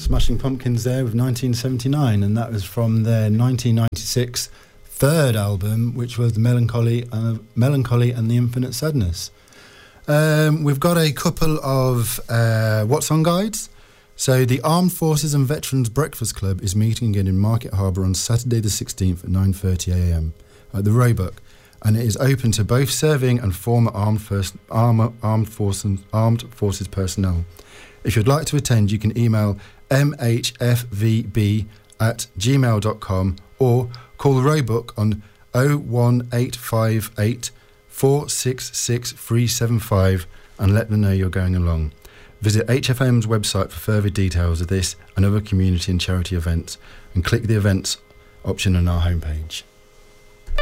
Smashing Pumpkins there with 1979, and that was from their 1996 third album, which was Melancholy and the Infinite Sadness. We've got a couple of What's On guides. So the Armed Forces and Veterans Breakfast Club is meeting again in Market Harbour on Saturday the 16th at 9:30am at the Roebuck, and it is open to both serving and former armed forces personnel. If you'd like to attend, you can email mhfvb@gmail.com or call the Roebuck on 01858 466 375 and let them know you're going along. Visit HFM's website for further details of this and other community and charity events, and click the events option on our homepage.